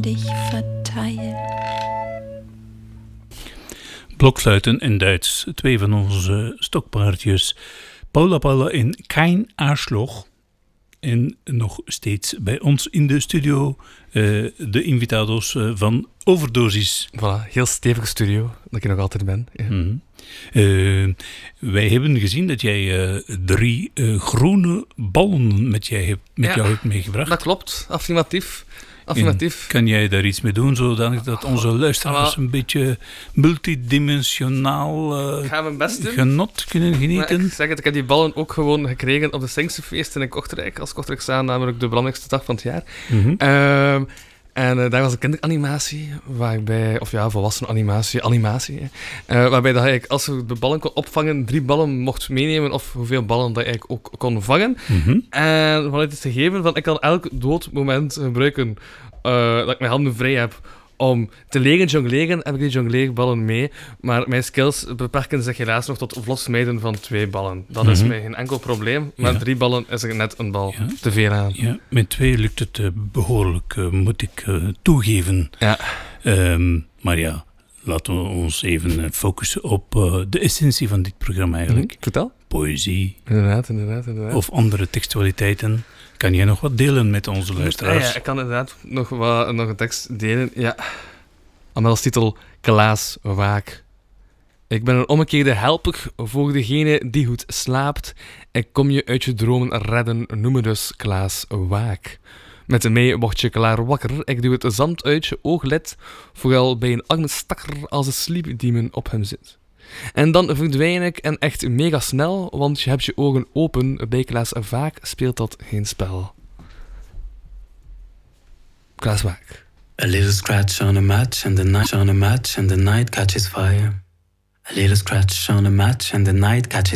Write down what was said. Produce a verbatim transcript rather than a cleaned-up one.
dich verteilen. Blokfluiten in Duits. Twee van onze stokpaardjes. Paula Paula en Kein Arschloch. En nog steeds bij ons in de studio uh, de invitados uh, van Overdosis. Voilà, heel stevige studio, dat ik nog altijd ben. Ja. Mm-hmm. Uh, wij hebben gezien dat jij uh, drie uh, groene ballen met, jij hebt, met ja, jou hebt meegebracht. Dat klopt, affirmatief. Affirmatief. Kan jij daar iets mee doen, zodanig dat onze luisteraars een beetje multidimensionaal uh, ga mijn best doen. genot kunnen genieten? Maar ik zeg het, ik heb die ballen ook gewoon gekregen op de Singsterfeest in Kortrijk. Als Kortrijk staan, namelijk de belangrijkste dag van het jaar. Mm-hmm. Uh, en uh, daar was een kinderanimatie, waarbij, of ja, volwassen animatie, animatie, uh, waarbij dat ik, als je de ballen kon opvangen, drie ballen mocht meenemen, of hoeveel ballen dat ik ook kon vangen. Mm-hmm. En vanuit het gegeven van, ik kan elk doodmoment gebruiken uh, dat ik mijn handen vrij heb om te leren jongleren, heb ik die jongleerballen mee. Maar mijn skills beperken zich helaas nog tot vlot smijten van twee ballen. Dat mm-hmm. is mij geen enkel probleem. Maar ja. drie ballen is er net een bal ja. te veel aan. Ja, met twee lukt het uh, behoorlijk, uh, moet ik uh, toegeven. Ja. Um, maar ja, laten we ons even uh, focussen op uh, de essentie van dit programma eigenlijk. Mm-hmm. Vertel. Poëzie. Inderdaad, inderdaad, inderdaad. Of andere textualiteiten. Kan jij nog wat delen met onze luisteraars? Ja, ja, ik kan inderdaad nog, wat, nog een tekst delen. Ja. Als titel Klaas Waak. Ik ben een omgekeerde helper voor degene die goed slaapt. Ik kom je uit je dromen redden, noem me dus Klaas Waak. Met mij word je klaar wakker. Ik duw het zand uit je ooglid, vooral bij een arme stakker als de sleep demon op hem zit. En dan verdwijn ik en echt mega snel, want je hebt je ogen open. Bij Klaas Vaak speelt dat geen spel. Klaas Vaak. A little scratch on a match and the night on a match and the night catches fire. A little scratch on a match and the night catches